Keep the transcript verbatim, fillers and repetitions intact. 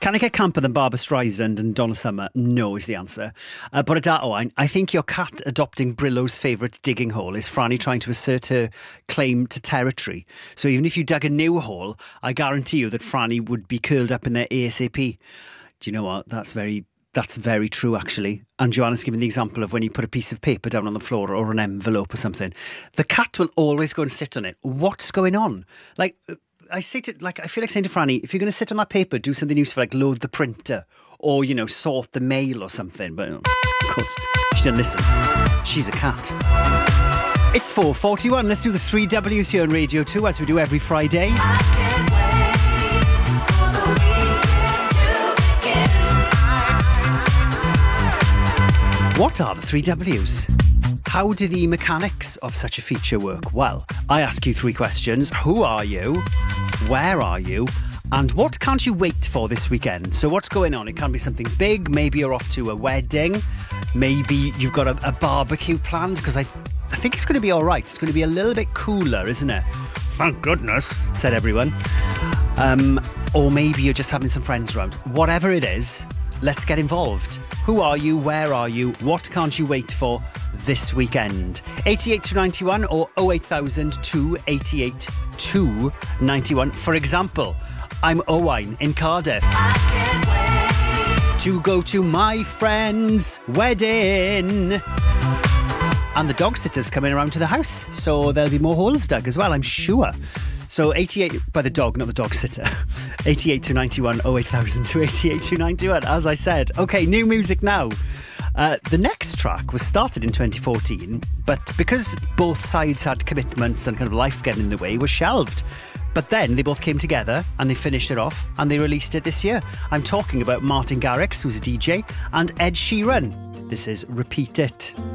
Can I get camper than Barbara Streisand and Donna Summer? No is the answer. Uh, but at Owain, I think your cat adopting Brillo's favourite digging hole is Franny trying to assert her claim to territory. So even if you dug a new hole, I guarantee you that Franny would be curled up in there ASAP. Do you know what? That's very... That's very true, actually. And Joanna's given the example of when you put a piece of paper down on the floor or an envelope or something. The cat will always go and sit on it. What's going on? Like... I say to, like, I feel like saying to Franny, if you're going to sit on that paper, do something useful, like load the printer or, you know, sort the mail or something. But, of course, she doesn't listen. She's a cat. It's four forty-one. Let's do the three W's here on Radio two, as we do every Friday. What are the three W's? How do the mechanics of such a feature work? Well, I ask you three questions. Who are you? Where are you? And what can't you wait for this weekend? So what's going on? It can be something big. Maybe you're off to a wedding. Maybe you've got a, a barbecue planned, because I, th- I think it's going to be all right. It's going to be a little bit cooler, isn't it? Thank goodness, said everyone. Um, or maybe you're just having some friends around. Whatever it is, let's get involved. Who are you? Where are you? What can't you wait for this weekend? eighty-eight two ninety-one or oh eight thousand two eighty-eight two ninety-one. For example, I'm Owain in Cardiff to go to my friend's wedding. And the dog sitter's coming around to the house, so there'll be more holes dug as well, I'm sure. So eighty-eight by the dog, not the dog sitter. eighty-eight two ninety-one, oh eight thousand two eighty-eight two ninety-one, as I said. Okay, new music now. Uh, the next track was started in twenty fourteen, but because both sides had commitments and kind of life getting in the way, was shelved. But then they both came together and they finished it off and they released it this year. I'm talking about Martin Garrix, who's a D J, and Ed Sheeran. This is Repeat It.